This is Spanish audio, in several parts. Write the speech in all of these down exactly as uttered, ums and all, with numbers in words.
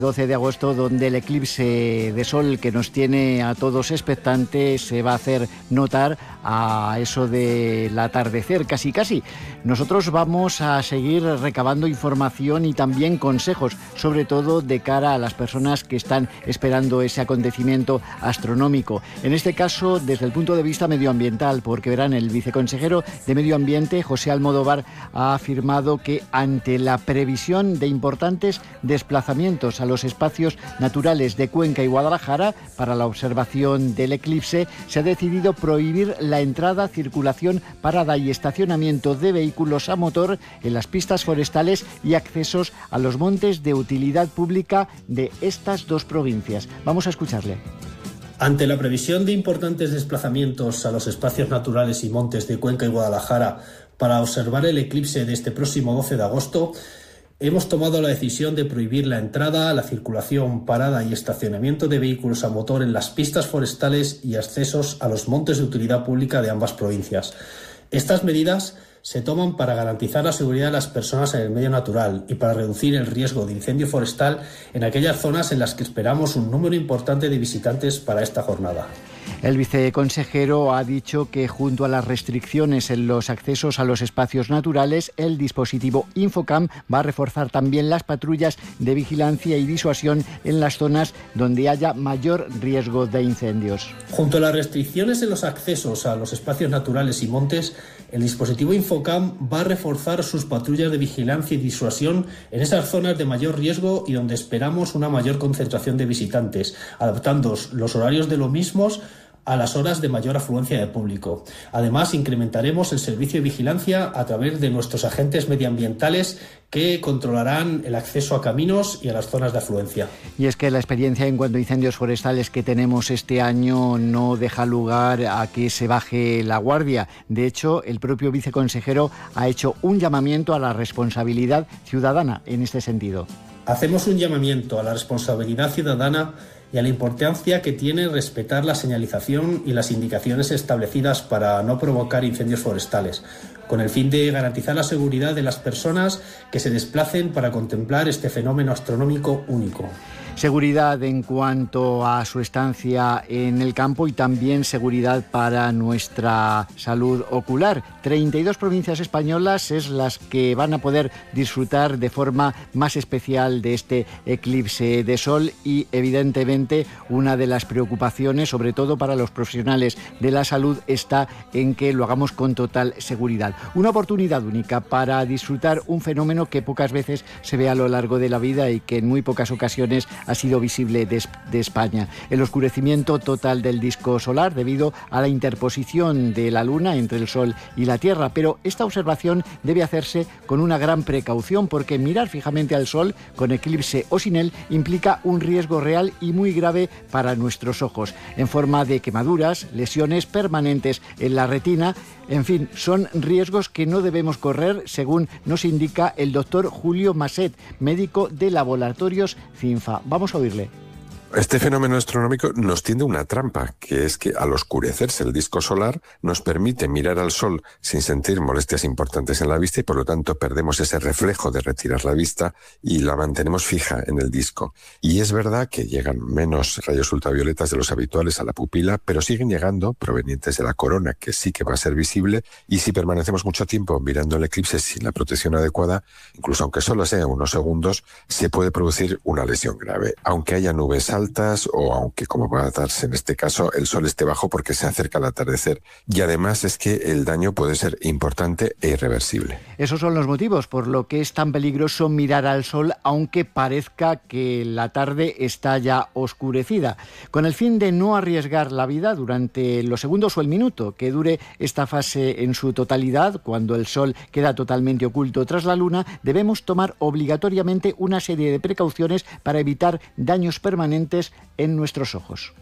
doce de agosto, donde el eclipse de sol que nos tiene a todos expectantes se va a hacer notar a eso del atardecer, casi casi. Nosotros vamos a seguir recabando información y también consejos, sobre todo de cara a las personas que están esperando ese acontecimiento astronómico. En este caso, desde el punto de vista medioambiental, porque verán, el viceconsejero de Medio Ambiente, José Almodóvar, ha afirmado que ante la previsión de importantes desplazamientos a los espacios naturales de Cuenca y Guadalajara para la observación del eclipse, se ha decidido prohibir la entrada, circulación, parada y estacionamiento de vehículos a motor en las pistas forestales y accesos a los montes de utilidad pública de estas dos provincias. Vamos a escucharle. Ante la previsión de importantes desplazamientos a los espacios naturales y montes de Cuenca y Guadalajara para observar el eclipse de este próximo doce de agosto, hemos tomado la decisión de prohibir la entrada, la circulación, parada y estacionamiento de vehículos a motor en las pistas forestales y accesos a los montes de utilidad pública de ambas provincias. Estas medidas se toman para garantizar la seguridad de las personas en el medio natural y para reducir el riesgo de incendio forestal en aquellas zonas en las que esperamos un número importante de visitantes para esta jornada. El viceconsejero ha dicho que junto a las restricciones en los accesos a los espacios naturales, el dispositivo Infocam va a reforzar también las patrullas de vigilancia y disuasión en las zonas donde haya mayor riesgo de incendios. Junto a las restricciones en los accesos a los espacios naturales y montes, el dispositivo Infocam va a reforzar sus patrullas de vigilancia y disuasión en esas zonas de mayor riesgo y donde esperamos una mayor concentración de visitantes, adaptando los horarios de los mismos a las horas de mayor afluencia de público. Además, incrementaremos el servicio de vigilancia a través de nuestros agentes medioambientales que controlarán el acceso a caminos y a las zonas de afluencia. Y es que la experiencia en cuanto a incendios forestales que tenemos este año no deja lugar a que se baje la guardia. De hecho, el propio viceconsejero ha hecho un llamamiento a la responsabilidad ciudadana en este sentido. Hacemos un llamamiento a la responsabilidad ciudadana y a la importancia que tiene respetar la señalización y las indicaciones establecidas para no provocar incendios forestales, con el fin de garantizar la seguridad de las personas que se desplacen para contemplar este fenómeno astronómico único. Seguridad en cuanto a su estancia en el campo y también seguridad para nuestra salud ocular. treinta y dos provincias españolas es las que van a poder disfrutar de forma más especial de este eclipse de sol y evidentemente una de las preocupaciones, sobre todo para los profesionales de la salud, está en que lo hagamos con total seguridad. Una oportunidad única para disfrutar un fenómeno que pocas veces se ve a lo largo de la vida y que en muy pocas ocasiones ha sido visible de, de España. El oscurecimiento total del disco solar debido a la interposición de la Luna entre el Sol y la Tierra, pero esta observación debe hacerse con una gran precaución porque mirar fijamente al Sol, con eclipse o sin él, implica un riesgo real y muy grave para nuestros ojos, en forma de quemaduras, lesiones permanentes en la retina. En fin, son riesgos que no debemos correr, según nos indica el doctor Julio Maset, médico de Laboratorios CINFA. Vamos a oírle. Este fenómeno astronómico nos tiende una trampa, que es que al oscurecerse el disco solar nos permite mirar al Sol sin sentir molestias importantes en la vista y por lo tanto perdemos ese reflejo de retirar la vista y la mantenemos fija en el disco. Y es verdad que llegan menos rayos ultravioletas de los habituales a la pupila, pero siguen llegando provenientes de la corona, que sí que va a ser visible, y si permanecemos mucho tiempo mirando el eclipse sin la protección adecuada, incluso aunque solo sea unos segundos, se puede producir una lesión grave, aunque haya nubes altas altas o aunque, como va a darse en este caso, el sol esté bajo porque se acerca el atardecer. Y además es que el daño puede ser importante e irreversible. Esos son los motivos por lo que es tan peligroso mirar al sol aunque parezca que la tarde está ya oscurecida. Con el fin de no arriesgar la vida durante los segundos o el minuto que dure esta fase en su totalidad, cuando el sol queda totalmente oculto tras la luna, debemos tomar obligatoriamente una serie de precauciones para evitar daños permanentes en nuestros ojos.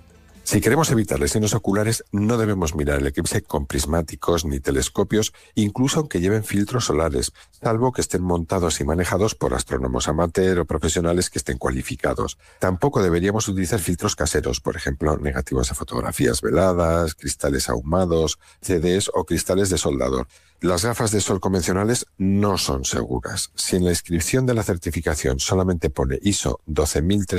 Si queremos evitar lesiones oculares, no debemos mirar el eclipse con prismáticos ni telescopios, incluso aunque lleven filtros solares, salvo que estén montados y manejados por astrónomos amateur o profesionales que estén cualificados. Tampoco deberíamos utilizar filtros caseros, por ejemplo, negativos de fotografías veladas, cristales ahumados, C Ds o cristales de soldador. Las gafas de sol convencionales no son seguras. Si en la inscripción de la certificación solamente pone I S O doce mil trescientos